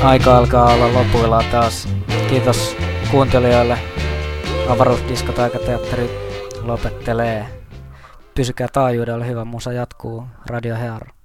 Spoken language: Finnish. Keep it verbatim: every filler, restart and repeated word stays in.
Aika alkaa olla lopuillaan taas. Kiitos kuuntelijoille. Avaruusdiskotaikateatteri lopettelee. Pysykää taajuudella, hyvä musa jatkuu. Radio Hearo.